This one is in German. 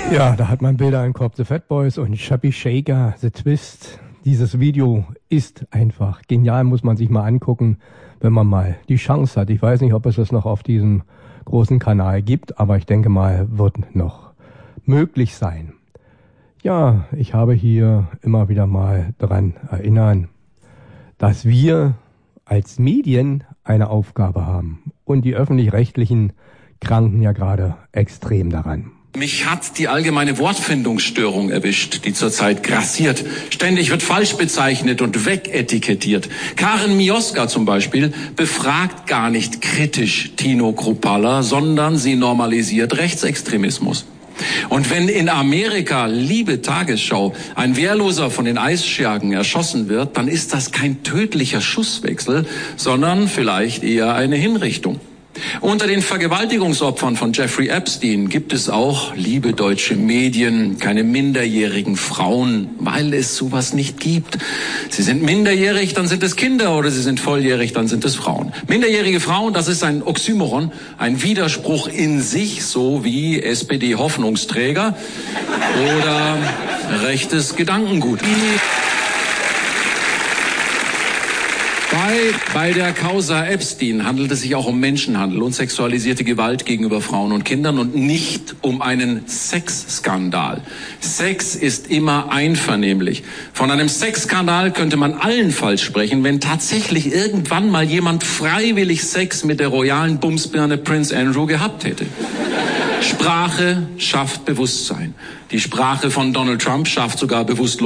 Ja, da hat man Bilder im Kopf. The Fat Boys und Chubby Shaker, The Twist. Dieses Video ist einfach genial, muss man sich mal angucken, wenn man mal die Chance hat. Ich weiß nicht, ob es das noch auf diesem großen Kanal gibt, aber ich denke mal, wird noch möglich sein. Ja, ich habe hier immer wieder mal daran erinnern, dass wir als Medien eine Aufgabe haben und die Öffentlich-Rechtlichen kranken ja gerade extrem daran. Mich hat die allgemeine Wortfindungsstörung erwischt, die zurzeit grassiert. Ständig wird falsch bezeichnet und wegetikettiert. Karen Mioska zum Beispiel befragt gar nicht kritisch Tino Kruppalla, sondern sie normalisiert Rechtsextremismus. Und wenn in Amerika, liebe Tagesschau, ein Wehrloser von den Eisschergen erschossen wird, dann ist das kein tödlicher Schusswechsel, sondern vielleicht eher eine Hinrichtung. Unter den Vergewaltigungsopfern von Jeffrey Epstein gibt es auch, liebe deutsche Medien, keine minderjährigen Frauen, weil es sowas nicht gibt. Sie sind minderjährig, dann sind es Kinder, oder sie sind volljährig, dann sind es Frauen. Minderjährige Frauen, das ist ein Oxymoron, ein Widerspruch in sich, so wie SPD-Hoffnungsträger oder rechtes Gedankengut. Bei der Causa Epstein handelt es sich auch um Menschenhandel und sexualisierte Gewalt gegenüber Frauen und Kindern und nicht um einen Sexskandal. Sex ist immer einvernehmlich. Von einem Sexskandal könnte man allenfalls sprechen, wenn tatsächlich irgendwann mal jemand freiwillig Sex mit der royalen Bumsbirne Prince Andrew gehabt hätte. Sprache schafft Bewusstsein. Die Sprache von Donald Trump schafft sogar Bewusstlosigkeit.